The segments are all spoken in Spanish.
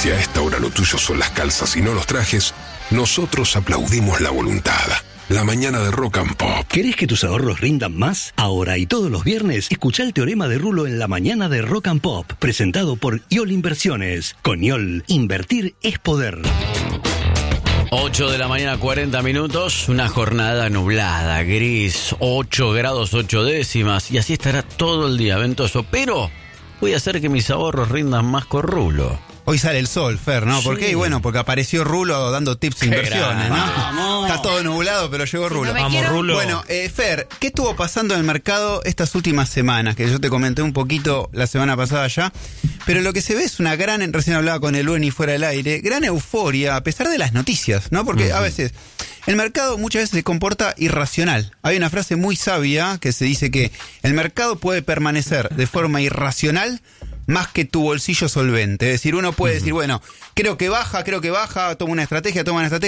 Si a esta hora lo tuyo son las calzas y no los trajes, nosotros aplaudimos la voluntad. La mañana de Rock and Pop. ¿Querés que tus ahorros rindan más? Ahora y todos los viernes, escuchá el teorema de Rulo en la mañana de Rock and Pop, presentado por IOL Inversiones. Con IOL, invertir es poder. 8 de la mañana, 40 minutos, una jornada nublada, gris, 8 grados 8 décimas, y así estará todo el día ventoso, pero voy a hacer que mis ahorros rindan más con Rulo. Hoy sale el sol, Fer, ¿no? ¿Por qué? Y bueno, porque apareció Rulo dando tips de inversiones, ¿no? Vamos. Está todo nublado, pero llegó Rulo. Vamos, Rulo. Bueno, Fer, ¿qué estuvo pasando en el mercado estas últimas semanas? Que yo te comenté un poquito la semana pasada ya. Pero lo que se ve es una gran, recién hablaba con el Lueni fuera del aire, gran euforia, a pesar de las noticias, ¿no? Porque a veces el mercado muchas veces se comporta irracional. Hay una frase muy sabia que se dice que el mercado puede permanecer de forma irracional más que tu bolsillo solvente. Es decir, uno puede decir, bueno, creo que baja, toma una estrategia,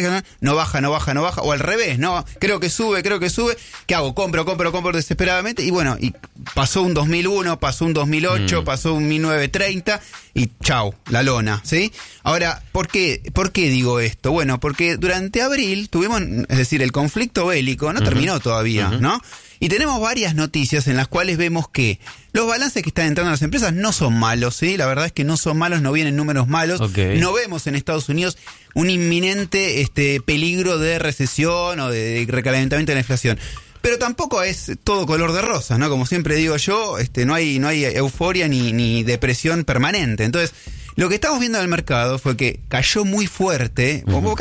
no baja, o al revés, no, creo que sube, ¿qué hago? Compro desesperadamente, y bueno, y pasó un 2001, pasó un 2008, pasó un 1930, y chau, la lona, ¿sí? Ahora, ¿por qué digo esto? Bueno, porque durante abril tuvimos, es decir, el conflicto bélico no terminó todavía, ¿no? Y tenemos varias noticias en las cuales vemos que los balances que están entrando a las empresas no son malos, ¿sí? La verdad es que no son malos, no vienen números malos. Okay. No vemos en Estados Unidos un inminente peligro de recesión o de recalentamiento de la inflación. Pero tampoco es todo color de rosa, ¿no? Como siempre digo yo, no hay euforia ni depresión permanente. Entonces, lo que estamos viendo en el mercado fue que cayó muy fuerte,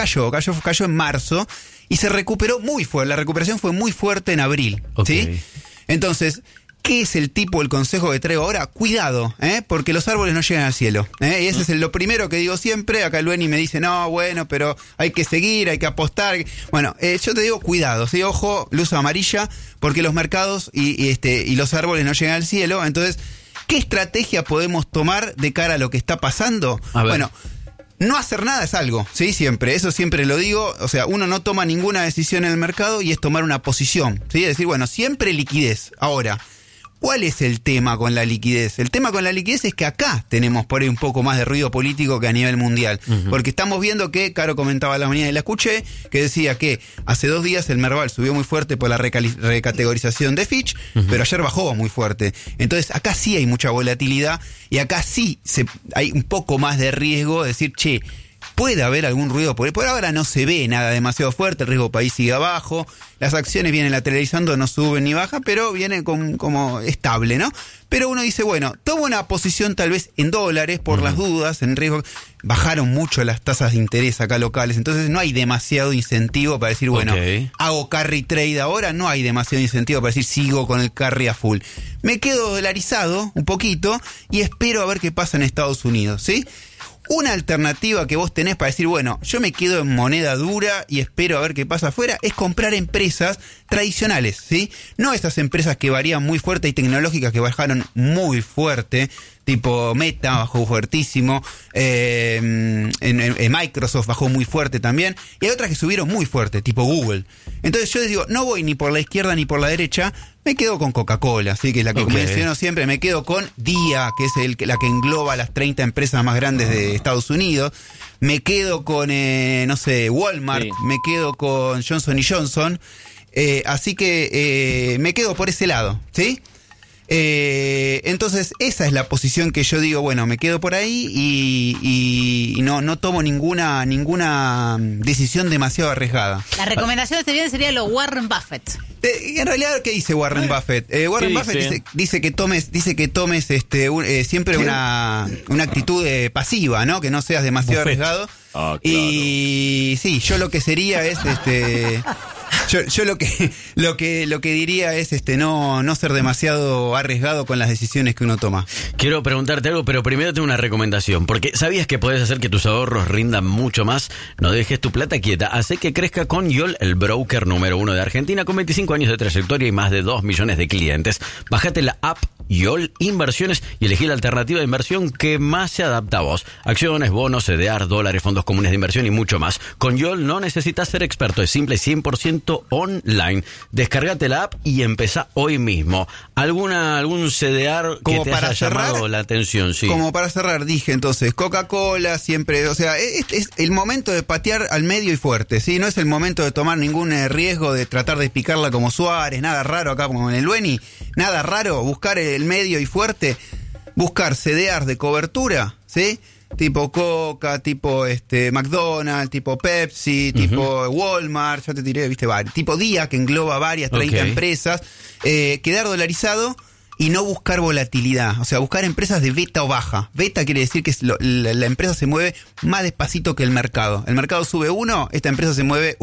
cayó en marzo, y se recuperó muy fuerte. La recuperación fue muy fuerte en abril, ¿sí? Entonces, ¿qué es el consejo que traigo ahora? Cuidado, porque los árboles no llegan al cielo. Y ese es lo primero que digo siempre. Acá Lueni me dice, no, bueno, pero hay que seguir, hay que apostar. Bueno, yo te digo, cuidado, ¿sí? Ojo, luz amarilla, porque los mercados y los árboles no llegan al cielo. Entonces, ¿qué estrategia podemos tomar de cara a lo que está pasando? Bueno, no hacer nada es algo, ¿sí? Eso siempre lo digo. O sea, uno no toma ninguna decisión en el mercado y es tomar una posición, ¿sí? Es decir, bueno, siempre liquidez. Ahora, ¿cuál es el tema con la liquidez? El tema con la liquidez es que acá tenemos por ahí un poco más de ruido político que a nivel mundial. Porque estamos viendo que, Caro comentaba la mañana y la escuché, que decía que hace 2 días el Merval subió muy fuerte por la recategorización de Fitch, pero ayer bajó muy fuerte. Entonces acá sí hay mucha volatilidad y acá sí hay un poco más de riesgo de decir, che, puede haber algún ruido por ahora no se ve nada demasiado fuerte, el riesgo país sigue abajo, las acciones vienen lateralizando, no suben ni bajan, pero vienen como estable, ¿no? Pero uno dice, bueno, tomo una posición tal vez en dólares por las dudas, en riesgo. Bajaron mucho las tasas de interés acá locales, entonces no hay demasiado incentivo para decir, bueno, hago carry trade ahora, no hay demasiado incentivo para decir, sigo con el carry a full. Me quedo dolarizado un poquito y espero a ver qué pasa en Estados Unidos, ¿sí? Una alternativa que vos tenés para decir, bueno, yo me quedo en moneda dura y espero a ver qué pasa afuera, es comprar empresas tradicionales, ¿sí? No esas empresas que varían muy fuerte y tecnológicas que bajaron muy fuerte, tipo Meta bajó fuertísimo, Microsoft bajó muy fuerte también, y hay otras que subieron muy fuerte, tipo Google. Entonces yo les digo, no voy ni por la izquierda ni por la derecha, me quedo con Coca-Cola, ¿sí? Que es la que menciono siempre, me quedo con Dia, que es la que engloba las 30 empresas más grandes de Estados Unidos, me quedo con, Walmart, me quedo con Johnson & Johnson, así que me quedo por ese lado, ¿sí? Entonces esa es la posición que yo digo, bueno, me quedo por ahí y no tomo ninguna decisión demasiado arriesgada. La recomendación de este video sería lo Warren Buffett. En realidad, ¿qué dice Warren Buffett? Warren Buffett dice que tomes siempre una actitud pasiva, ¿no? Que no seas demasiado arriesgado. Claro. Y sí, yo lo que sería es Yo lo que diría es no ser demasiado arriesgado con las decisiones que uno toma. Quiero preguntarte algo, pero primero tengo una recomendación, porque ¿sabías que podés hacer que tus ahorros rindan mucho más? No dejes tu plata quieta, haz que crezca con YOL, el broker número 1 de Argentina, con 25 años de trayectoria y más de 2 millones de clientes. Bájate la app YOL Inversiones y elegí la alternativa de inversión que más se adapta a vos. Acciones, bonos, CDR, dólares, fondos comunes de inversión y mucho más. Con YOL no necesitas ser experto, es simple, 100% 100% online. Descargate la app y empezá hoy mismo. ¿Algún CDR que te haya llamado la atención? Sí. Como para cerrar, dije entonces, Coca-Cola siempre, o sea, es el momento de patear al medio y fuerte, ¿sí? No es el momento de tomar ningún riesgo de tratar de picarla como Suárez, nada raro acá como en el Beni, nada raro, buscar el medio y fuerte, buscar CDRs de cobertura, ¿sí? Tipo Coca, tipo McDonald's, tipo Pepsi, tipo Walmart, ya te tiré, viste, tipo Día, que engloba varias, 30 empresas, quedar dolarizado y no buscar volatilidad, o sea, buscar empresas de beta o baja. Beta quiere decir que la empresa se mueve más despacito que el mercado. El mercado sube 1, esta empresa se mueve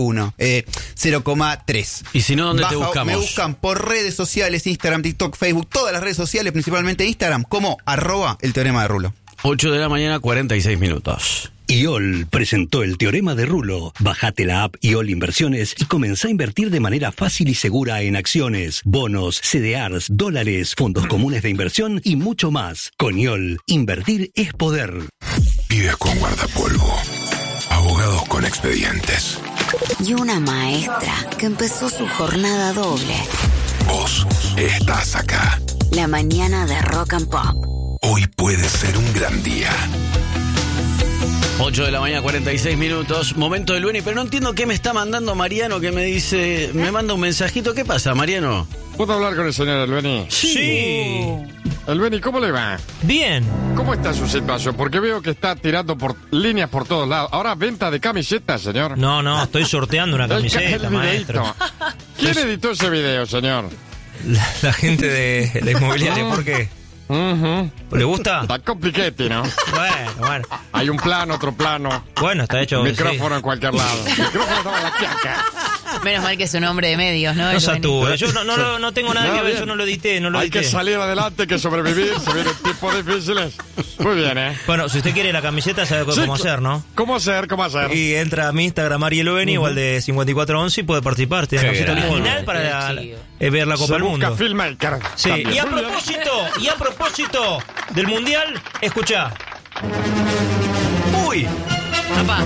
0,3. Y si no, ¿dónde te buscamos? Me buscan por redes sociales, Instagram, TikTok, Facebook, todas las redes sociales, principalmente Instagram, como @el teorema de Rulo. 8 de la mañana, 46 minutos. IOL presentó el Teorema de Rulo. Bajate la app IOL Inversiones y comenzá a invertir de manera fácil y segura en acciones, bonos, CDRs, dólares, fondos comunes de inversión y mucho más. Con IOL, invertir es poder. Pibes con guardapolvo. Abogados con expedientes. Y una maestra que empezó su jornada doble. Vos estás acá. La mañana de Rock and Pop. Hoy puede ser un gran día. 8 de la mañana, 46 minutos. Momento del Beni, pero no entiendo qué me está mandando Mariano, que me dice, me manda un mensajito. ¿Qué pasa, Mariano? ¿Puedo hablar con el señor Elbeni? Sí. Elbeni, ¿cómo le va? Bien. ¿Cómo está su situación? Porque veo que está tirando por líneas por todos lados. Ahora, venta de camisetas, señor. No, estoy sorteando una camiseta, el maestro. ¿Quién editó ese video, señor? La gente de la inmobiliaria, ¿por qué? ¿Le gusta? Está compliquete, ¿no? Bueno. Hay un plano, otro plano. Bueno, está hecho. Micrófono en cualquier lado. Micrófono estaba en la chaca. Menos mal que es un hombre de medios, ¿no? No satúe. Yo no tengo nada que ver, yo no lo edité, Hay que salir adelante, que sobrevivir, se vienen tiempos difíciles. Muy bien, ¿eh? Bueno, si usted quiere la camiseta, sabe cómo hacer, ¿no? ¿Cómo hacer? Y entra a mi Instagram, Ariel Beni, o al de 5411 y puede participar. Tiene la camiseta original para ver la Copa del Mundo. Busca Filmmaker. Sí, y a propósito del Mundial, escuchá. ¡Uy! Papá.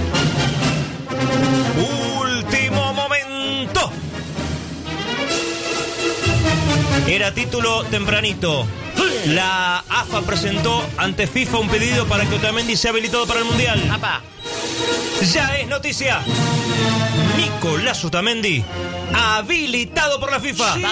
Último momento. Era título tempranito. La AFA presentó ante FIFA un pedido para que Otamendi sea habilitado para el Mundial. Papá. Ya es noticia. Nicolás Otamendi habilitado por la FIFA. Sí.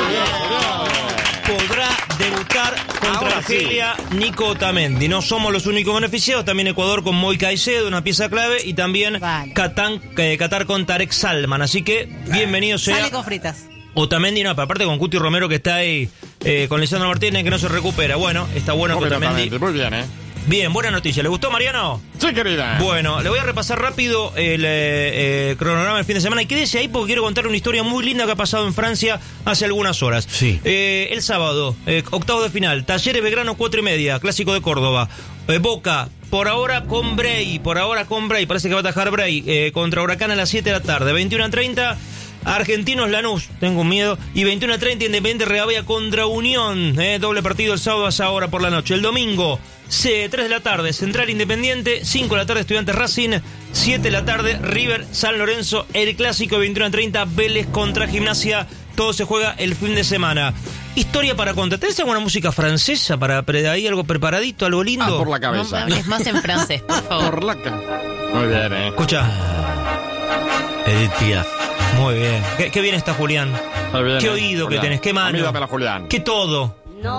Podrá debutar contra Argelia Nico Otamendi. No somos los únicos beneficiados. También Ecuador con Moy Caicedo, una pieza clave. Y también Qatar con Tarek Salman. Así que bienvenido sea. Sale con fritas. Otamendi, no, pero aparte con Cuti Romero, que está ahí con Lisandro Martínez, que no se recupera. Bueno, está bueno que Otamendi. Muy bien, ¿eh? Bien, buena noticia. ¿Le gustó, Mariano? Sí, querida. Bueno, le voy a repasar rápido el cronograma del fin de semana. Y quédese ahí porque quiero contar una historia muy linda que ha pasado en Francia hace algunas horas. Sí. El sábado, octavos de final, Talleres Belgrano 4:30, Clásico de Córdoba. Boca, por ahora con Bray, parece que va a atajar Bray, contra Huracán a las 7 de la tarde. 21:30. Argentinos Lanús, tengo miedo. Y 21:30 Independiente Rivadavia contra Unión. Doble partido el sábado a esa hora por la noche. El domingo, 3 de la tarde, Central Independiente. 5 de la tarde, Estudiantes Racing. 7 de la tarde, River San Lorenzo. El clásico, 21:30, Vélez contra Gimnasia. Todo se juega el fin de semana. Historia para contar. ¿Tenés alguna música francesa para ahí algo preparadito, algo lindo? Por la cabeza. No, es más en francés, por favor. Por la cabeza. Muy bien, ¿eh? Escucha. Edith Piaf. Muy bien. Qué bien está Julián. Bien, qué oído Julián. que tenés, qué mano. A mí dámela, Julián. Qué todo.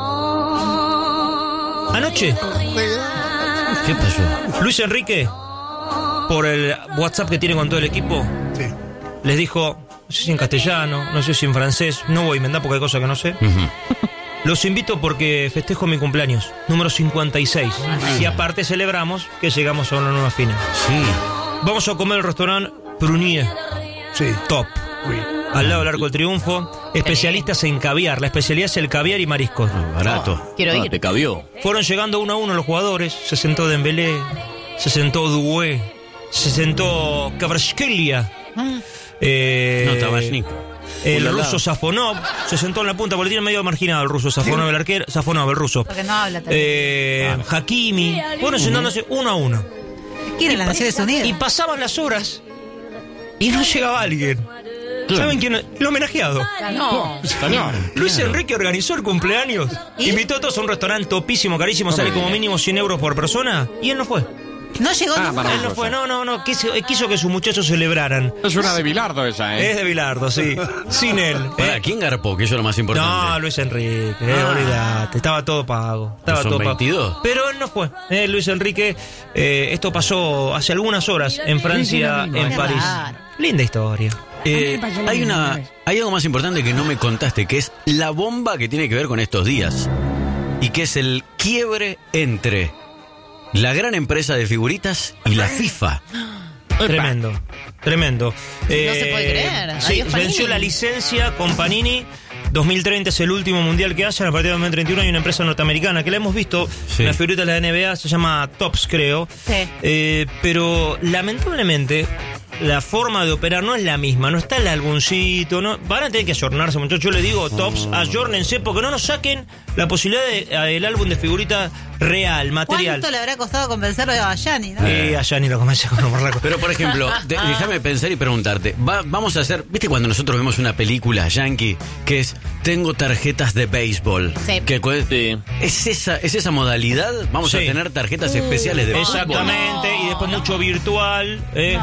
Anoche, ¿Qué pasó? Luis Enrique, por el WhatsApp que tiene con todo el equipo, les dijo, no sé si en castellano, no sé si en francés, no voy a inventar porque hay cosas que no sé. Los invito porque festejo mi cumpleaños, número 56. Y aparte celebramos que llegamos a una nueva final. Sí. Vamos a comer al restaurante Prunier. Sí. Top. Al lado del Arco del Triunfo, especialistas en caviar. La especialidad es el caviar y mariscos. Barato. Quiero ir. Te cabió. Fueron llegando 1 a 1 los jugadores. Se sentó Dembélé, se sentó Doué, se sentó Kvaratskhelia. No, Tabachnik. El ruso Safonov se sentó en la punta porque tiene medio marginado el ruso Safonov, el arquero. Safonov, el ruso. Porque no habla también. Hakimi. Fueron sentándose 1 a 1. ¿Quieren las Naciones Unidas? Y pasaban las horas y no llegaba alguien. ¿Saben quién? El homenajeado. No. Señor. Luis Enrique organizó el cumpleaños. ¿Y? Invitó a todos a un restaurante topísimo, carísimo, sale como mínimo 100 euros por persona. Y él no fue. No llegó nunca. maravilloso. Él no fue, no. Quiso que sus muchachos celebraran. Es una de Bilardo esa, Es de Bilardo, sí. Sin él. ¿Para quién garpó? Que eso es lo más importante. No, Luis Enrique, olvidate. Estaba todo pago. Estaba ¿Son todo pago. 22? Pero él no fue. Luis Enrique, esto pasó hace algunas horas en Francia, en Qué París. raro. Linda historia. Hay algo más importante que no me contaste, que es la bomba que tiene que ver con estos días. Y que es el quiebre entre la gran empresa de figuritas y la FIFA. Tremendo. No se puede creer. Sí, Adiós, Panini. venció la licencia con Panini. 2030 es el último mundial que hacen. A partir de 2031 hay una empresa norteamericana que la hemos visto. Sí. Una figurita de la NBA, se llama Topps, creo. Sí. Pero lamentablemente la forma de operar no es la misma. No está el álbumcito. No, van a tener que ayornarse, muchachos. Yo les digo, Topps, ayórnense porque no nos saquen la posibilidad del álbum de figurita real, material. ¿Cuánto le habrá costado convencerlo a Yanni, no? Allá ni lo comencé con los morlacos. Pero, por ejemplo, déjame pensar y preguntarte. Vamos a hacer... ¿Viste cuando nosotros vemos una película yankee que es Tengo tarjetas de béisbol? Sí. ¿Es esa modalidad? Vamos a Sí. tener tarjetas especiales de béisbol. Exactamente, y después mucho virtual,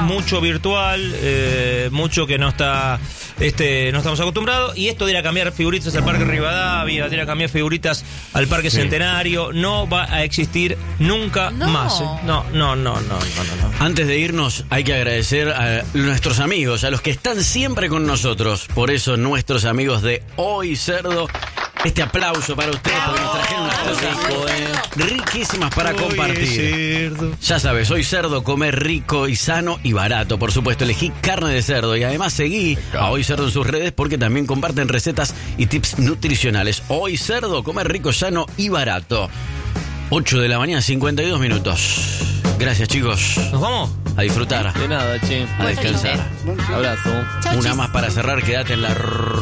mucho que no está, no estamos acostumbrados, y esto de ir a cambiar figuritas al Parque Rivadavia, de ir a cambiar figuritas al Parque Centenario, no va a existir nunca No. más. No. Antes de irnos, hay que agradecer a nuestros amigos, a los que están siempre con nosotros. Por eso, nuestros amigos de Hoy Cerdo, este aplauso para ustedes, porque nos trajeron unas cosas riquísimas para compartir. Ya sabes, Hoy Cerdo, comer rico y sano y barato. Por supuesto, elegí carne de cerdo y además seguí a Hoy Cerdo en sus redes porque también comparten recetas y tips nutricionales. Hoy Cerdo, comer rico, sano y barato. 8 de la mañana, 52 minutos. Gracias, chicos. ¿Nos vamos? A disfrutar, De nada, che. a descansar. Abrazo. Chau, Una chis. más para cerrar, quédate en la